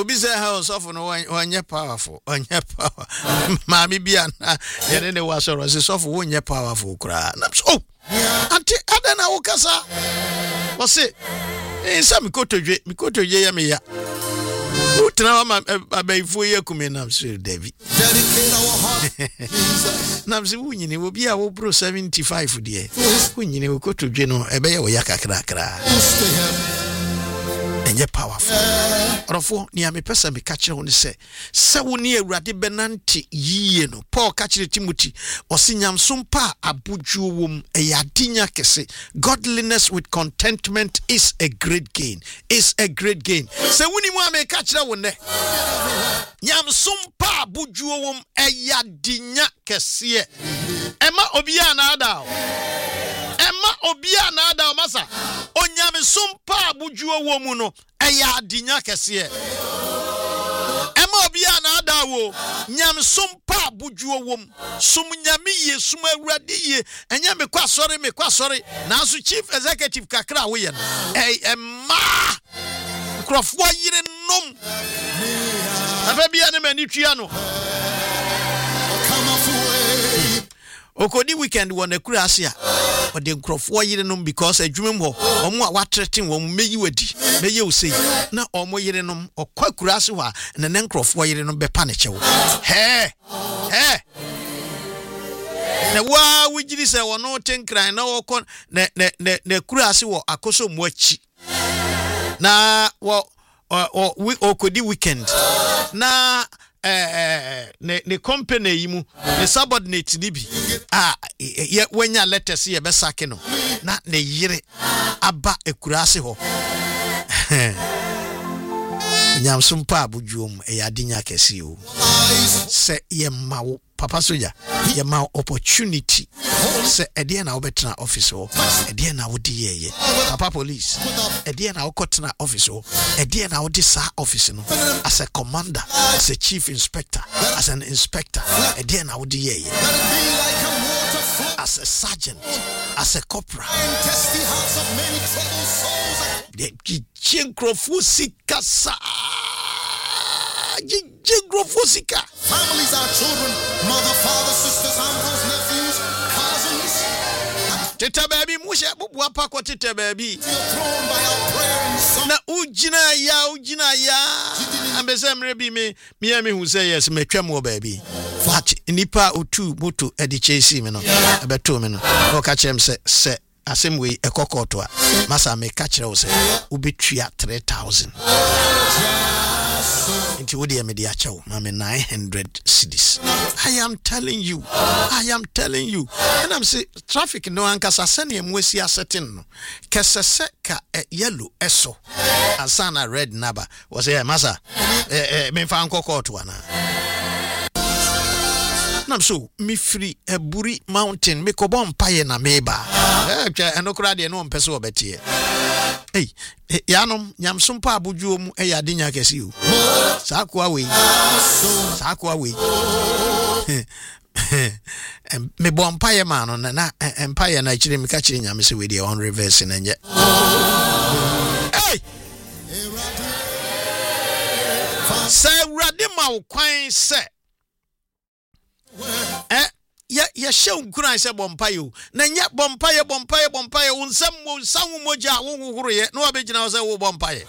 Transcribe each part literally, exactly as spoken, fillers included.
obi say house of no one powerful on your power mami bia na yene ne wasoro se so for one powerful kra na so anti adana wo kasa wo se eh sa mi kotodwe mi kotodwe ya me ya utna ma abaifo ye kumena msiri David na msi wunyini wo bia wo pro seventy-five die wunyini wo kotodwe no ebe ye wo ya kakra kra enye powerful rofo ni amepesa me kache ho ne se se wo ne awurade benanti yiye no Paul kache Timothy osinyamso mpa abojuo wom eyadinya kese godliness with contentment is a great gain is a great gain se woni mu ame kache wo ne nyamso mpa abojuo wom eyadinya kese ema obia na ada Emma obia na ada masa onyame sumpa abujuo wo mu no eya adinya kese Emma obia na ada wo nyame sumpa abujuo wo mu sum nyame ye sum awurade ye enya me kwa sori me kwa sori na so chief executive kakra wo ye no eh Emma krofo yire nom afa bia ne mani tua no okodi weekend won ekura asia ode nkrofo yire no because adwumem ho omo a watretin wo meyi wadi meye usei na omo yire no okwa kura ase ho na ne nkrofo yire no bepa ne chewo he he na wa wujiri se wono tenkran na wokọ ne ne ne kura ase wo akoso mu achi na wo okodi weekend na eh ne ne company yimu ne subordinate ni bi ah ye wanya letters ye be sake no na ne yire aba ekurase ho nyamso mpa abujuom e yadinya kese o se ye mawo papa soja ye ma opportunity se ede na obetena office ho ede na wodi yeye papa police ede na okotena office ho ede na wodi sa office no as a commander as a chief inspector as an inspector ede na wodi yeye as a sergeant as a corporal the jingrofusika sa jingrofusika families are children mother father sisters uncles nephews cousins teta baby mushe bubu apa kwa teta baby na ujina ya ujina ya ambeze mrebi me me me hu say yes me twam wo baby fat nipa otu moto edi chesi me no abeto me no o ka chem se se asem we ekokoto a masa me ka kire wo se ubetua three thousand into wodi media chawo mama nine hundred cedis. I am telling you I am telling you and I'm say traffic no ankasa sene mwesi asetin no kesese ka eh, yellow eso asana red naba was say masa eh eh me fa nkokoto ana nam so me free Eburi mountain me ko bom paye na meba eh twa enokura de no mpese obetie hey yanom nyamso mpa abujuo mu e yadinya kesi o sakwa we sakwa we me bom paye ma no na empire na chire me ka chire nyame se we dey on reverse na nye hey say rade ma kwan se eh ya ya shew kuran se bompayo na nya bompaye bompaye bompaye unsam unsam moja wo huruye no abegina se wo bompaye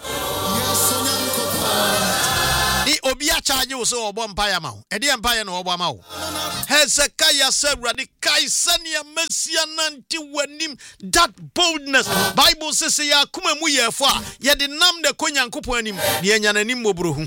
di obi a charge wo se wo bompaye ma wo e de empaye no wo boma wo Hezekiah said radi kaisania mesia nanti wanim that boldness Bible says ya kuma mu yefo a ye de nam de konyankopon anim de enya nanim mobrohu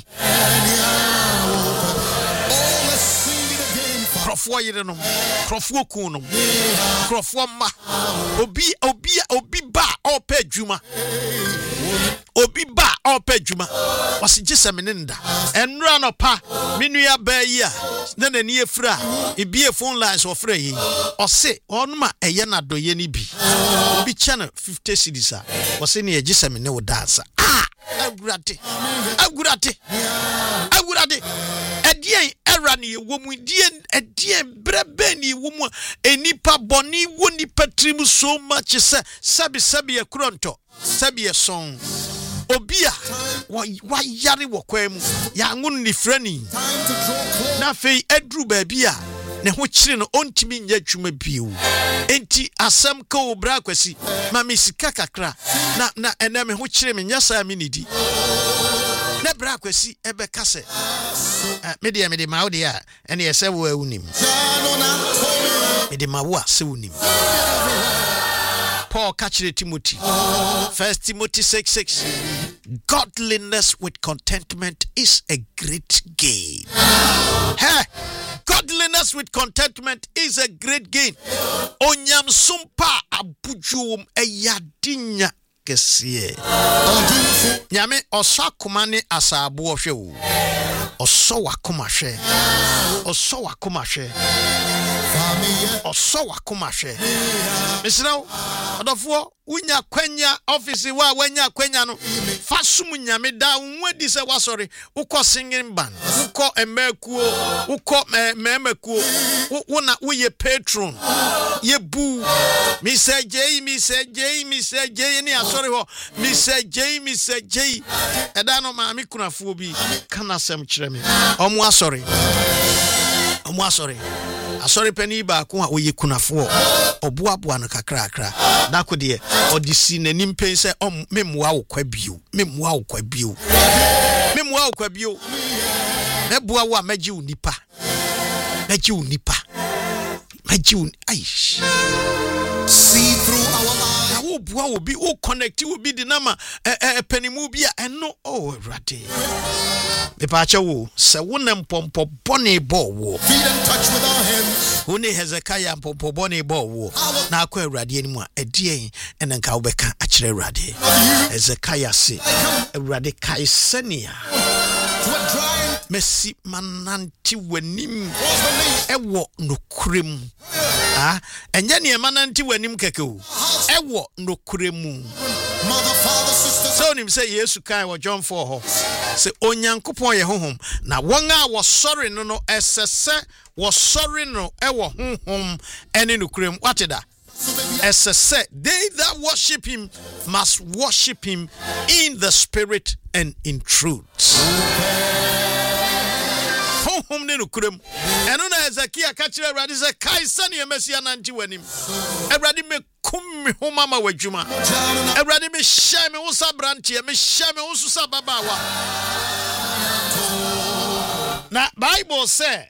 krofo yire no krofo ku no krofo ma obi obi obi ba opa djuma obi ba opa djuma wasi gisemene nda enra no pa menua ba yi a na nani efra ebie phone lines ofra yi ose onuma eye na doye ni bi obi channel fifty cedis a wasi ne gisemene wo dansa ah agurate agurate agurate edien era ni womu dien edien brebe ni womu enipa boni woni patrimu so much se sabi sabi e kronto sabi e son obia wa yare wo kwa mu ya ngun ni frani Time to draw close. na fei edru baabia ne ho kyire no ontimi nya twuma bio enti asam ka obra kwasi ma me sika kakra na na ena me ho kyire me nya saa me nidi na bra kwasi ebe kase me de me de ma wo de a ene yese wo awunim me de ma wo a se wunim Paul kachire Timothy First Timothy six six godliness with contentment is a great gain. Hey, godliness with contentment is a great gain. Onyam sumpa abujuum eyadinya kesiye. Nyame oso akoma ne asabo ohwe wo. Oso wakoma hwe. Oso wakoma hwe. Oso wakoma hwe. Misrawo odofo unya kwanya office wa wanya kwanya no fasum nyame da nwadi se wasori ukọ singing band ukọ emekuo ukọ memekuo wona uye patron ye bu mi se jey mi se jey mi se jey ni asori ho mi se jey mi se jey eda no ma mi kunafuo bi kana sem kire mi omo asori omo asori asori pani ba ko a oye kunafuo oboaboa no kakra akra na kodie odisi nanim pense om memua wo kwa bio memua wo kwa bio memua wo kwa bio na bua wo amaji unipa maji unipa maji aish See through our eyes. na wo bua wo bi wo connect wo bi dinama eh panimu bi a eno oh rade me pa cha wo se wo nem pompo bone bo wo Feet and touch with our hands. Huni Hezekiah pompo bone bo wo na akọ awurade animu a edien ene nka wo beka akire awurade Hezekiah se awurade kai senia To a dry Messi mananti wanim was the least. ewo nokrem ah enye ne mananti wanim keke o ewo nokrem Mother, father, sisters. so nim say Yesu kai wo John four ho se onyankopon ye honhom na won a wo sorry no no esese wo sorry no ewo honhom ene nokrem wateda esese they that worship him must worship him in the spirit and in truth. Home ne nukrem eno na Ezekiel ka kire Awurade se kai sane Mesia nanti wanim Awurade me kum me homa ma wadwuma Awurade me hye me wo sabrantie me hye me wo susa babawa na Bible say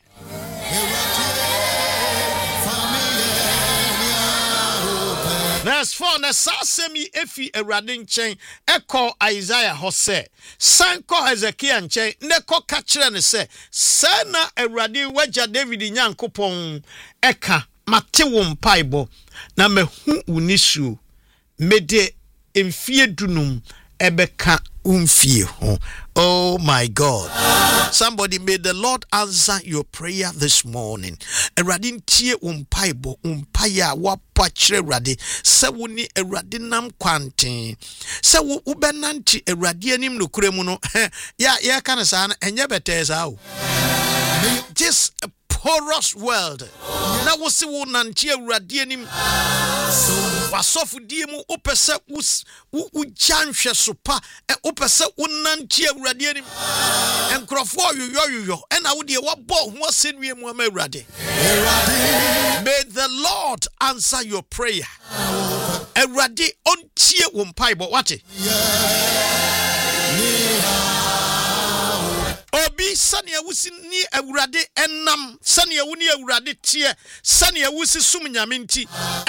verse four na sasemi efi Awurade nchen eko Isaiah ho se sanko Ezekiel nchen ne ko ka kire ne se sana Awurade wagya David nyankopon eka mate wo mpaibo na mehu unisu mede emfie dunum ebeka umfie ho. Oh my God. Somebody, may the Lord answer your prayer this morning. Eradin tie umpaibo umpaya wapachre radi se woni erade nam kwanten se wo ubenanti erade anim no kuremu no ya ya kana sa na enye beteza o just a porous world na wo se wo nanti erade anim wasofu die mu opese u janhwe sopa e opese unanti awurade anim enkrofo yoyoyo ena wo de wabo ho asenue mu ama awurade. May the Lord answer your prayer. Awurade ontie wo mpaibo wate obi sane awusi ni awurade enam sane awuni awurade tie sane awusi sum nyame nti